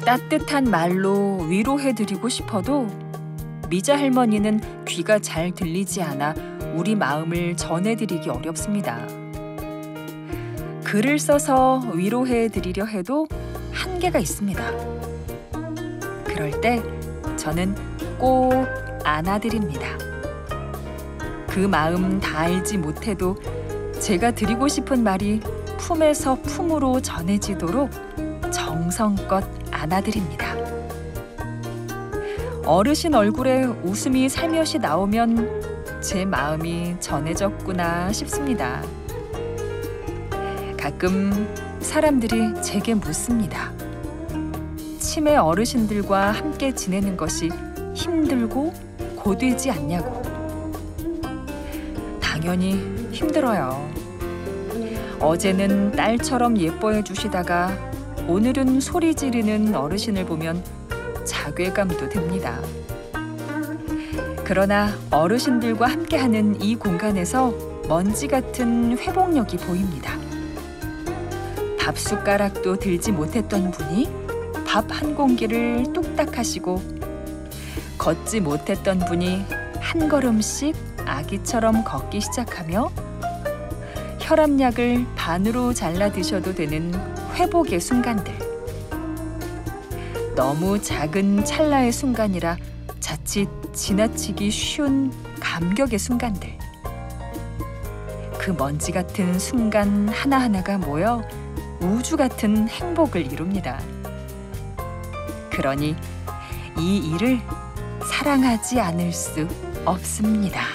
따뜻한 말로 위로해드리고 싶어도 미자 할머니는 귀가 잘 들리지 않아 우리 마음을 전해드리기 어렵습니다. 글을 써서 위로해드리려 해도 한계가 있습니다. 그럴 때 저는 꼭 안아드립니다. 그 마음 다 알지 못해도 제가 드리고 싶은 말이 품에서 품으로 전해지도록 정성껏 안아드립니다. 어르신 얼굴에 웃음이 살며시 나오면 제 마음이 전해졌구나 싶습니다. 가끔 사람들이 제게 묻습니다. 치매 어르신들과 함께 지내는 것이 힘들고 고되지 않냐고. 당연히 힘들어요. 어제는 딸처럼 예뻐해 주시다가 오늘은 소리 지르는 어르신을 보면 자괴감도 듭니다. 그러나 어르신들과 함께하는 이 공간에서 먼지 같은 회복력이 보입니다. 밥 숟가락도 들지 못했던 분이 밥 한 공기를 뚝딱 하시고, 걷지 못했던 분이 한 걸음씩 아기처럼 걷기 시작하며 혈압약을 반으로 잘라 드셔도 되는 회복의 순간들. 너무 작은 찰나의 순간이라 자칫 지나치기 쉬운 감격의 순간들. 그 먼지 같은 순간 하나하나가 모여 우주 같은 행복을 이룹니다. 그러니 이 일을 사랑하지 않을 수 없습니다.